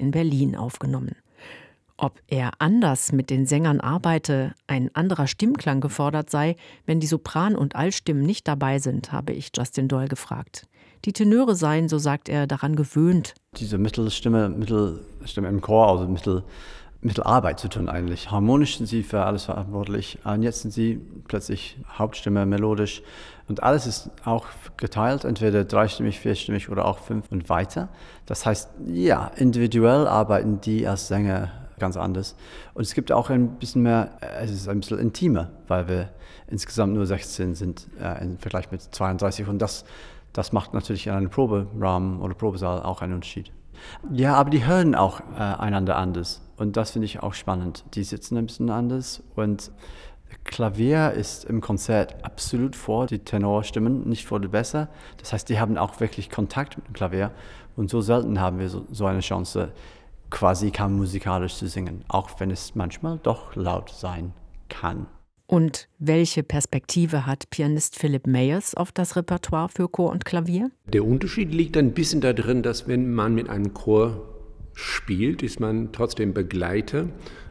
in Berlin aufgenommen. Ob er anders mit den Sängern arbeite, ein anderer Stimmklang gefordert sei, wenn die Sopran- und Altstimmen nicht dabei sind, habe ich Justin Doyle gefragt. Die Tenöre seien, so sagt er, daran gewöhnt. Diese Mittelstimme im Chor, also Mittelarbeit zu tun eigentlich. Harmonisch sind sie für alles verantwortlich. Und jetzt sind sie plötzlich Hauptstimme, melodisch. Und alles ist auch geteilt, entweder dreistimmig, vierstimmig oder auch fünf und weiter. Das heißt, ja, individuell arbeiten die als Sänger ganz anders. Und es gibt auch ein bisschen mehr, es ist ein bisschen intimer, weil wir insgesamt nur 16 sind im Vergleich mit 32. Und das macht natürlich in einem Proberahmen oder Probesaal auch einen Unterschied. Ja, aber die hören auch einander anders. Und das finde ich auch spannend. Die sitzen ein bisschen anders. Und Klavier ist im Konzert absolut vor die Tenorstimmen, nicht vor die Bässe. Das heißt, die haben auch wirklich Kontakt mit dem Klavier. Und so selten haben wir so eine Chance, quasi kaum musikalisch zu singen, auch wenn es manchmal doch laut sein kann. Und welche Perspektive hat Pianist Philip Mayers auf das Repertoire für Chor und Klavier? Der Unterschied liegt ein bisschen darin, dass wenn man mit einem Chor spielt, ist man trotzdem Begleiter,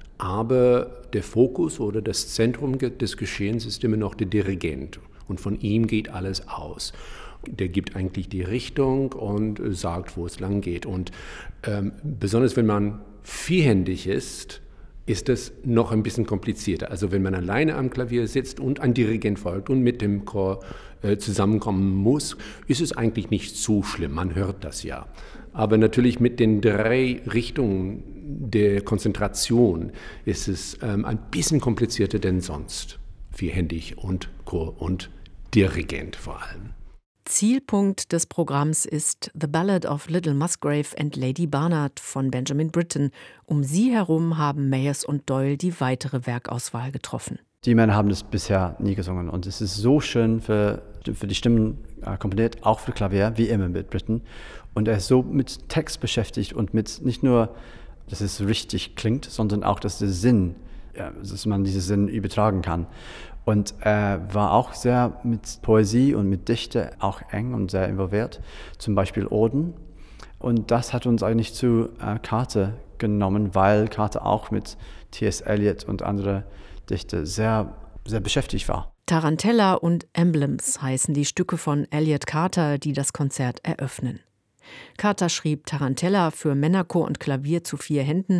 aber der Fokus oder das Zentrum des Geschehens ist immer noch der Dirigent und von ihm geht alles aus. Der gibt eigentlich die Richtung und sagt, wo es lang geht. Und besonders wenn man vierhändig ist es noch ein bisschen komplizierter. Also wenn man alleine am Klavier sitzt und ein Dirigent folgt und mit dem Chor zusammenkommen muss, ist es eigentlich nicht so schlimm. Man hört das ja. Aber natürlich mit den 3 Richtungen der Konzentration ist es ein bisschen komplizierter denn sonst. Vierhändig und Chor und Dirigent vor allem. Zielpunkt des Programms ist The Ballad of Little Musgrave and Lady Barnard von Benjamin Britten. Um sie herum haben Mayers und Doyle die weitere Werkauswahl getroffen. Die Männer haben das bisher nie gesungen und es ist so schön für die Stimmen komponiert, auch für Klavier, wie immer mit Britten. Und er ist so mit Text beschäftigt und mit nicht nur, dass es richtig klingt, sondern auch, dass der Sinn, dass man diesen Sinn übertragen kann. Und er war auch sehr mit Poesie und mit Dichte auch eng und sehr involviert, zum Beispiel Oden. Und das hat uns eigentlich zu Carter genommen, weil Carter auch mit T.S. Eliot und andere Dichter sehr, sehr beschäftigt war. Tarantella und Emblems heißen die Stücke von Elliott Carter, die das Konzert eröffnen. Carter schrieb Tarantella für Männerchor und Klavier zu 4 Händen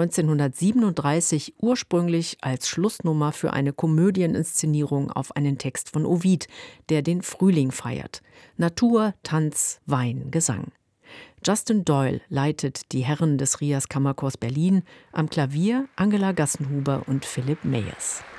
1937 ursprünglich als Schlussnummer für eine Komödieninszenierung auf einen Text von Ovid, der den Frühling feiert. Natur, Tanz, Wein, Gesang. Justin Doyle leitet die Herren des Rias Kammerchors Berlin, am Klavier Angela Gassenhuber und Philip Mayers.